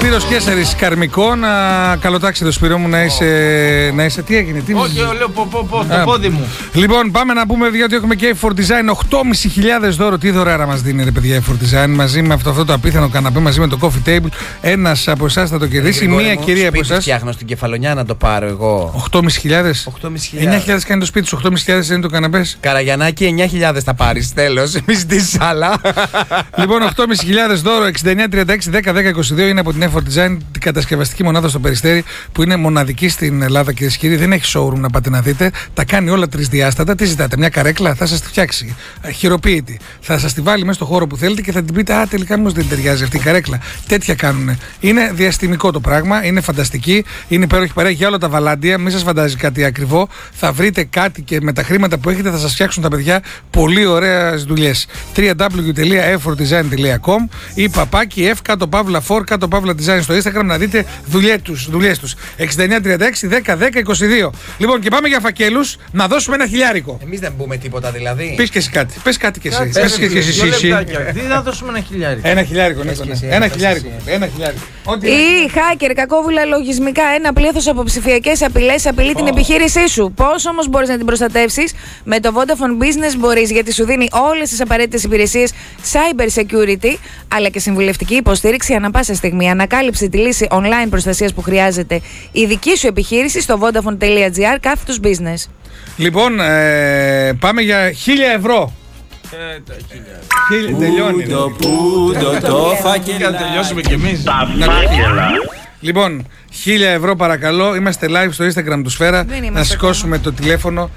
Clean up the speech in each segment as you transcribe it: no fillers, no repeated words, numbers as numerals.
Σπύρος Κέσσαρης Καρμικό. Καλό ταξίδι, Σπύρο μου, να είσαι. Τι έγινε, τι. Όχι, λέω το πόδι μου. Λοιπόν, πάμε να πούμε ότι έχουμε και A4 Design. 8.500 δώρο. Τι δωρεά μας δίνει, ρε παιδιά, A4 Design, μαζί με αυτό το απίθανο καναπέ, μαζί με το coffee table. Ένας από εσάς θα το κερδίσει. Μία κυρία από εσάς. Φτιάχνω στην Κεφαλονιά να το πάρω εγώ. 8.500. 9.000 κάνει το σπίτι σου, 8.500 είναι το καναπέ. Καραγιαννάκη, 9.000 θα πάρεις. Τέλος. Μη ζητήσεις άλλα. Λοιπόν, 8.500 δώρο. 6936-10-10-22 είναι από την A4 Design, την κατασκευαστική μονάδα στο Περιστέρι, που είναι μοναδική στην Ελλάδα, κυρίες και κύριοι. Δεν έχει showroom να πάτε να δείτε. Τα κάνει όλα τρισδιάστατα. Τι ζητάτε, μια καρέκλα, θα σας τη φτιάξει. Χειροποίητη. Θα σας τη βάλει μέσα στο χώρο που θέλετε και θα την πείτε, α, τελικά όμως δεν ταιριάζει αυτή η καρέκλα. Τέτοια κάνουνε. Είναι διαστημικό το πράγμα, είναι φανταστική, είναι υπέροχη παρέα για όλα τα βαλάντια. Μην σας φαντάζει κάτι ακριβό. Θα βρείτε κάτι και με τα χρήματα που έχετε θα σας φτιάξουν τα παιδιά πολύ ωραίες δουλειές. www.a4design.com ή παπάκι F κάτω παύλα 4 κάτω παύλα design στο Instagram να δείτε δουλειές τους. 6936-10-10-22. Λοιπόν, και πάμε για φακέλους να δώσουμε ένα χιλιάρικο. Εμείς δεν πούμε τίποτα δηλαδή. Πες και εσύ κάτι. Πες κάτι και εσύ. Τι θα δώσουμε ένα χιλιάρικο. Ένα χιλιάρικο. Η hacker κακόβουλα λογισμικά, ένα πλήθος από ψηφιακές απειλές απειλεί την επιχείρησή σου. Πώς όμως μπορείς να την προστατεύσεις? Με το Vodafone Business μπορείς, γιατί σου δίνει όλες τις απαραίτητες υπηρεσίες cyber security, αλλά και συμβουλευτική υποστήριξη ανά πάσα στιγμή. Ανακάλυψε τη λύση online προστασίας που χρειάζεται η δική σου επιχείρηση στο vodafone.gr/business. Λοιπόν, πάμε για 1.000 ευρώ. Τελειώνει. Το φάκελο. Να τελειώσουμε κι εμείς. Λοιπόν, 1.000 ευρώ παρακαλώ. Είμαστε live στο Instagram του Σφαίρα. Να σηκώσουμε το τηλέφωνο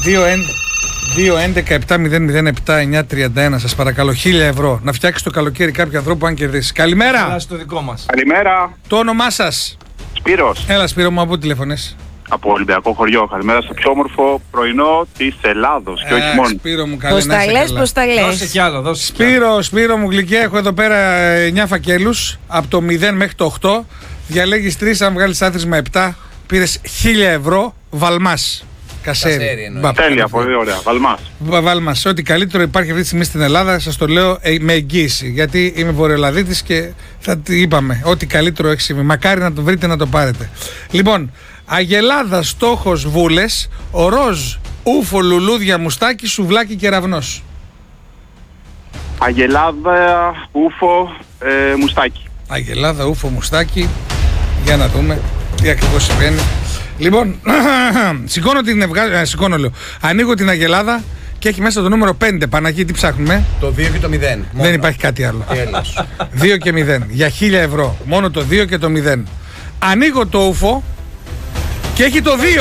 2-11-7-007-931. Σας παρακαλώ, 1.000 ευρώ. Να φτιάξει το καλοκαίρι κάποιο ανθρώπου αν κερδίσει. Καλημέρα. Στο δικό μας. Καλημέρα. Το όνομά σας? Σπύρος. Έλα, Σπύρο μου, από πού τηλεφωνείς? Από Ολυμπιακό χωριό. Καλημέρα στο πιο όμορφο πρωινό της Ελλάδος και όχι μόνο. Σπύρο μου, καλή Πώς τα λες, πώς τα λες. Δώσε κι άλλο, δώσε. Σπύρο μου γλυκιά, έχω εδώ πέρα 9 φακέλους από το 0 μέχρι το 8. Διαλέγεις 3, αν βγάλεις άθροισμα 7, πήρες 1.000 ευρώ. Βαλμάς. Κασέρι. Τέλεια, πολύ ωραία. Βαλμάς. Ό,τι καλύτερο υπάρχει αυτή τη στιγμή στην Ελλάδα, σας το λέω με εγγύηση. Γιατί είμαι Βορειοελλαδίτης και θα είπαμε, ό,τι καλύτερο έχει συμβεί. Μακάρι να το βρείτε να το πάρετε. Λοιπόν, αγελάδα, στόχος, βούλες, ο ροζ, ούφο, λουλούδια, μουστάκι, σουβλάκι, κεραυνός. Αγελάδα, ούφο, μουστάκι. Αγελάδα, ούφο, μουστάκι. Για να δούμε τι ακριβώς συμβαίνει. Λοιπόν, ανοίγω την αγελάδα και έχει μέσα το νούμερο 5. Παναγί, τι ψάχνουμε? Το 2 και το 0. Δεν υπάρχει κάτι άλλο. 2 και 0. Για 1.000 ευρώ. Μόνο το 2 και το 0. Ανοίγω το ούφο και έχει το 2.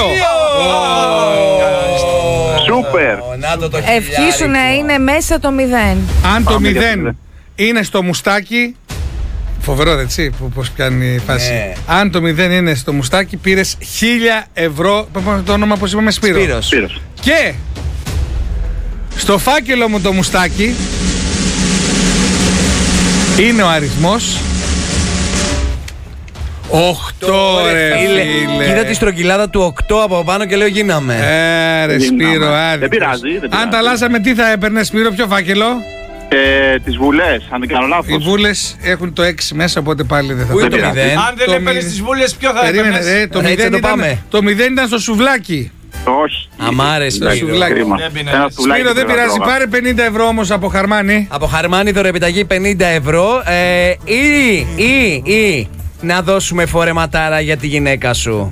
Σούπερ. Ευχήσου να είναι μέσα το 0. Αν το 0 είναι στο μουστάκι. Φοβερό, έτσι, πώς πιάνει η φάση. Ναι. Αν το 0 είναι στο μουστάκι, πήρες 1.000 ευρώ. Το όνομα, πώς είπαμε, Σπύρος. Και στο φάκελο μου το μουστάκι είναι ο αριθμός 8, ρε φίλε. Είδα τη στρογγυλάδα του 8 από πάνω και λέω γίναμε. Ρε Σπύρο, δεν πειράζει. Αν τα αλλάζαμε, τι θα έπαιρνε, Σπύρο, ποιο φάκελο? Τις βουλές, αν δεν κάνω λάθος. Οι βούλες έχουν το 6 μέσα, οπότε πάλι δεν θα το 0. Αν δεν έπαιρνες τις βούλες, ποιο θα έπαιρνες? Το 0 ήταν στο σουβλάκι. Όχι. Αμάρες το σουβλάκι. Σπύρο, δεν πειράζει, πάρε 50 ευρώ όμως από Χαρμάνι. Από Χαρμάνι δωρεοπιταγή 50 ευρώ. Ή να δώσουμε φορεματάρα για τη γυναίκα σου.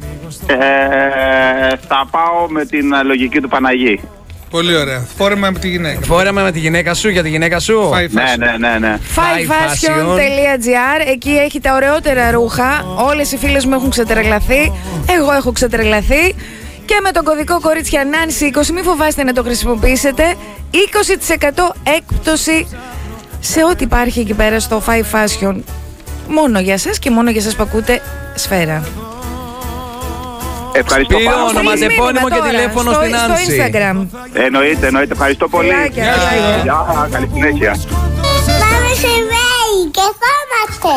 Θα πάω με την λογική του Παναγί. Πολύ ωραία. Φόρεμα με τη γυναίκα. Φόρεμα με τη γυναίκα σου, για τη γυναίκα σου. Ναι. Fivefashion.gr. Εκεί έχει τα ωραιότερα ρούχα. Όλες οι φίλες μου έχουν ξετρελαθεί. Εγώ έχω ξετρελαθεί. Και με τον κωδικό κορίτσια Νάνση 20, μην φοβάστε να το χρησιμοποιήσετε. 20% έκπτωση σε ό,τι υπάρχει εκεί πέρα στο Five Fashion. Μόνο για σας και μόνο για σας που ακούτε Σφαίρα. Ευχαριστώ πάρα πολύ. Ονοματεπώνυμο και τηλέφωνο στην Άνση. Στο Instagram. Εννοείται. Ευχαριστώ πολύ. Γεια, καλή συνέχεια. Πάμε σε βέη και φάμαστε.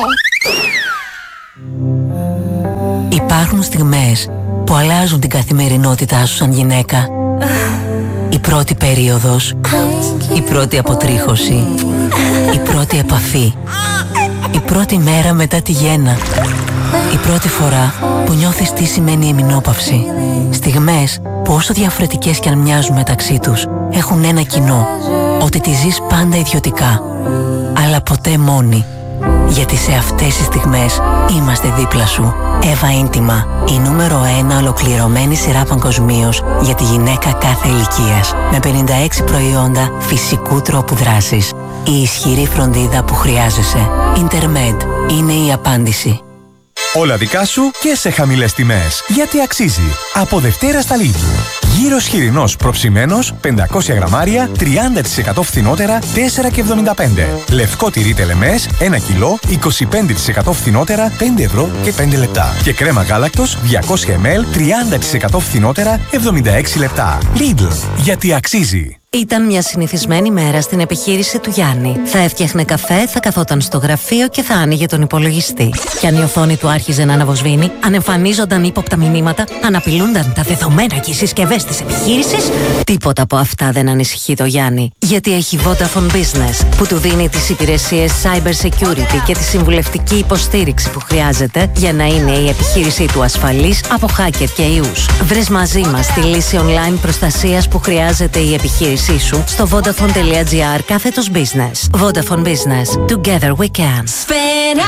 Υπάρχουν στιγμές που αλλάζουν την καθημερινότητά σου σαν γυναίκα. Η πρώτη περίοδος, η πρώτη αποτρίχωση, η πρώτη επαφή, η πρώτη μέρα μετά τη γέννα. Η πρώτη φορά που νιώθεις τι σημαίνει εμεινόπαυση. Στιγμές που όσο διαφορετικές κι αν μοιάζουν μεταξύ τους, έχουν ένα κοινό. Ότι τη ζεις πάντα ιδιωτικά, αλλά ποτέ μόνη. Γιατί σε αυτές τις στιγμές είμαστε δίπλα σου. Eva Intima, η νούμερο 1 ολοκληρωμένη σειρά παγκοσμίως για τη γυναίκα κάθε ηλικίας. Με 56 προϊόντα φυσικού τρόπου δράσης. Η ισχυρή φροντίδα που χρειάζεσαι. Intermed είναι η απάντηση. Όλα δικά σου και σε χαμηλές τιμές. Γιατί αξίζει. Από Δευτέρα στα Lidl. Γύρος χοιρινός προψημένος 500 γραμμάρια 30% φθηνότερα 4,75. Λευκό τυρί τελεμές 1 κιλό 25% φθηνότερα 5 ευρώ και 5 λεπτά. Και κρέμα γάλακτος 200 ml 30% φθηνότερα 76 λεπτά. Lidl. Γιατί αξίζει. Ήταν μια συνηθισμένη μέρα στην επιχείρηση του Γιάννη. Θα έφτιαχνε καφέ, θα καθόταν στο γραφείο και θα άνοιγε τον υπολογιστή. Κι αν η οθόνη του άρχιζε να αναβοσβήνει, αν εμφανίζονταν ύποπτα μηνύματα, αν απειλούνταν τα δεδομένα και οι συσκευές της επιχείρησης, τίποτα από αυτά δεν ανησυχεί το Γιάννη. Γιατί έχει Vodafone Business, που του δίνει τις υπηρεσίες Cyber Security και τη συμβουλευτική υποστήριξη που χρειάζεται για να είναι η επιχείρησή του ασφαλής από hacker και ιούς. Βρες μαζί μας τη λύση online προστασίας που χρειάζεται η επιχείρηση σου στο vodafone.gr/business. Vodafone Business. Together we can. Σφαίρα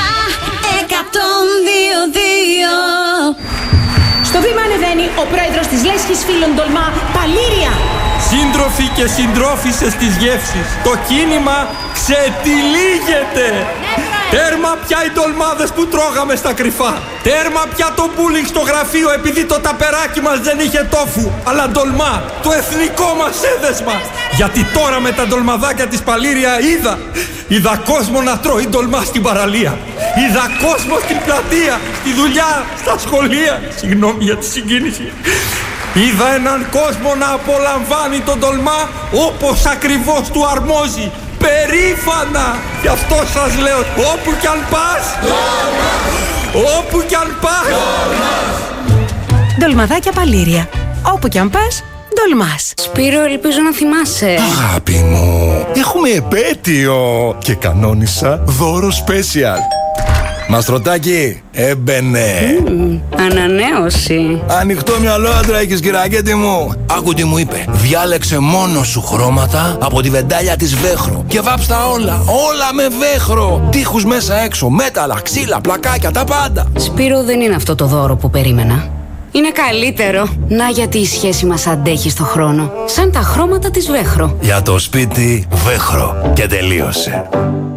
102,2. Στο βήμα ανεβαίνει ο πρόεδρος της Λέσχης Φίλων Τολμά, Παλήρια. Σύντροφοι και συντρόφισσες της γεύσης, το κίνημα ξετυλίγεται. Τέρμα πια οι ντολμάδες που τρώγαμε στα κρυφά. Τέρμα πια το μπούλινγκ στο γραφείο επειδή το ταπεράκι μας δεν είχε τόφου. Αλλά ντολμά, το εθνικό μας έδεσμα. Γιατί τώρα με τα ντολμαδάκια της Παλήρια είδα κόσμο να τρώει ντολμά στην παραλία. Είδα κόσμο στην πλατεία, στη δουλειά, στα σχολεία. Συγγνώμη για τη συγκίνηση. Είδα έναν κόσμο να απολαμβάνει τον ντολμά όπως ακριβώς του αρμόζει. Περήφανα! Γι' αυτό σας λέω, όπου κι αν πας, όπου κι αν πας. Ντολμαδάκια Παλήρια. Όπου κι αν πας, ντολμάς. Σπύρο, ελπίζω να θυμάσαι. Αγάπη μου, έχουμε επέτειο και κανόνισα δώρο special. Μαστρωτάκι, έμπαινε. Ανανέωση. Ανοιχτό μυαλό άντρα έχεις, κυρακέτη μου. Άκου τι μου είπε. Διάλεξε μόνο σου χρώματα από τη βεντάλια της Βέχρο και βάψτα όλα με Βέχρο. Τείχους μέσα έξω, μέταλλα, ξύλα, πλακάκια, τα πάντα. Σπύρο, δεν είναι αυτό το δώρο που περίμενα. Είναι καλύτερο. Να γιατί η σχέση μας αντέχει στο χρόνο. Σαν τα χρώματα της Βέχρο. Για το σπίτι Βέχρο. Και τελείωσε.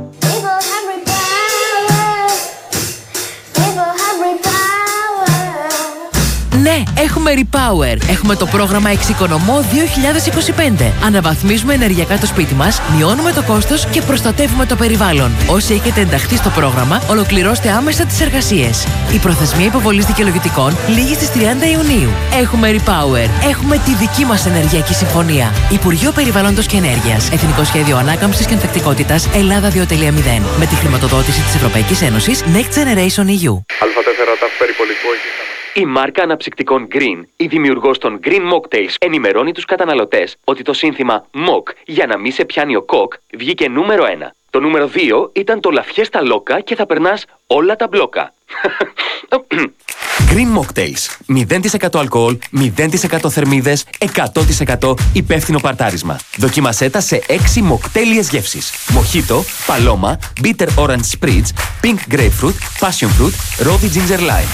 Ναι, έχουμε Repower. Έχουμε το πρόγραμμα Εξοικονομώ 2025. Αναβαθμίζουμε ενεργειακά το σπίτι μας, μειώνουμε το κόστος και προστατεύουμε το περιβάλλον. Όσοι έχετε ενταχθεί στο πρόγραμμα, ολοκληρώστε άμεσα τις εργασίες. Η προθεσμία υποβολής δικαιολογητικών λήγει στις 30 Ιουνίου. Έχουμε Repower. Έχουμε τη δική μας ενεργειακή συμφωνία. Υπουργείο Περιβάλλοντος και Ενέργειας. Εθνικό Σχέδιο Ανάκαμψης και Ανθεκτικότητας Ελλάδα 2.0. Με τη χρηματοδότηση της Ευρωπαϊκής Ένωσης Next Generation EU. Α4 περιπολικό. Η μάρκα αναψυκτικών Green, η δημιουργός των Green Mocktails, ενημερώνει τους καταναλωτές ότι το σύνθημα Mock για να μην σε πιάνει ο κοκ βγήκε νούμερο 1. Το νούμερο 2 ήταν το Λαφιέστα Λόκα και θα περνάς όλα τα μπλόκα. Green Mocktails. 0% αλκοόλ, 0% θερμίδες, 100% υπεύθυνο παρτάρισμα. Δοκίμασέ τα σε 6 μοκτέλιες γεύσεις. Μοχίτο, παλώμα, bitter orange spritz, pink grapefruit, passion fruit, rosy ginger lime.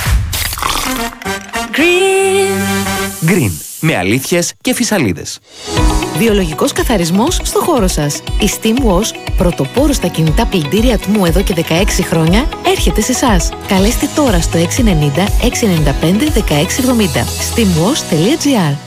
Green. Με αλήθειες και φυσαλίδες. Βιολογικός καθαρισμός στο χώρο σας. Η Steam Wash, πρωτοπόρος στα κινητά πλυντήρια ΤΜΟΥ εδώ και 16 χρόνια, έρχεται σε εσάς. Καλέστε τώρα στο 690 695 1670. steamwash.gr.